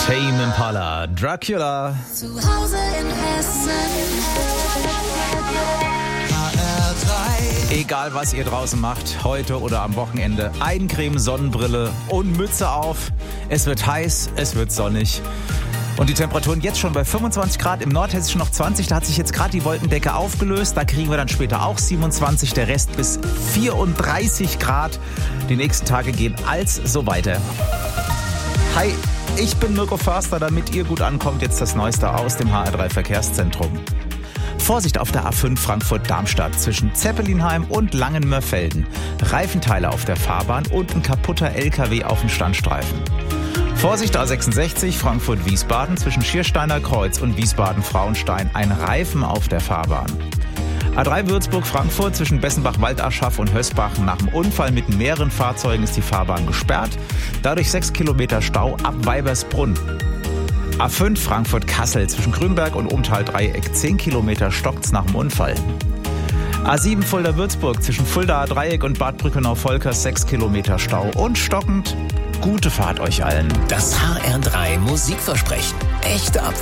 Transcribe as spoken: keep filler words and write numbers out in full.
Tame Impala, Dracula. Zu Hause in Hessen. Egal was ihr draußen macht, heute oder am Wochenende, Eincreme, Sonnenbrille und Mütze auf. Es wird heiß, es wird sonnig. Und die Temperaturen jetzt schon bei fünfundzwanzig Grad, im Nordhessischen noch zwanzig. Da hat sich jetzt gerade die Wolkendecke aufgelöst. Da kriegen wir dann später auch siebenundzwanzig, der Rest bis vierunddreißig Grad. Die nächsten Tage gehen als so weiter. Hi, ich bin Mirko Förster. Damit ihr gut ankommt, jetzt das Neueste aus dem H R drei Verkehrszentrum. Vorsicht auf der A fünf Frankfurt-Darmstadt zwischen Zeppelinheim und Langenmörfelden. Reifenteile auf der Fahrbahn und ein kaputter L K W auf dem Standstreifen. Vorsicht A sechsundsechzig Frankfurt-Wiesbaden zwischen Schiersteiner Kreuz und Wiesbaden-Frauenstein. Ein Reifen auf der Fahrbahn. A drei Würzburg-Frankfurt zwischen Bessenbach-Waldaschaf und Hösbach. Nach dem Unfall mit mehreren Fahrzeugen ist die Fahrbahn gesperrt. Dadurch sechs Kilometer Stau ab Weibersbrunn. A fünf Frankfurt-Kassel zwischen Grünberg und Umtal-Dreieck. zehn Kilometer stockt's nach dem Unfall. A sieben Fulda-Würzburg zwischen Fuldaer Dreieck und Bad Brückenau-Volkers. sechs Kilometer Stau. Und stockend. Gute Fahrt euch allen. Das H R drei Musikversprechen. Echte Ab